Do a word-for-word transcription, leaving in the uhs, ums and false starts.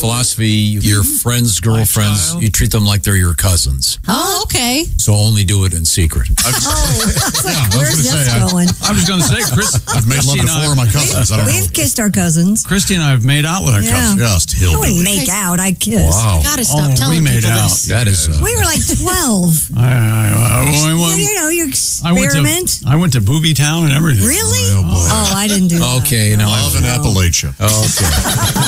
philosophy, your friends, girlfriends, you treat them like they're your cousins. Oh, okay. So only do it in secret. oh, like, where's this say, going? I, I was going to say, Chris. I've made love to four of my cousins. I don't know. We've kissed our cousins. Christy and I have made out with our Yeah. cousins. Just I hillbilly. wouldn't make out. I kissed. Wow. Gotta stop Oh, telling we made people out. this. That is... Uh, We were like twelve. I, I, I, I, you, you know, you I went experiment. to I went to Booby Town and everything. Really? Oh, boy. Oh, I didn't do that. okay, now Love in Appalachia. Okay.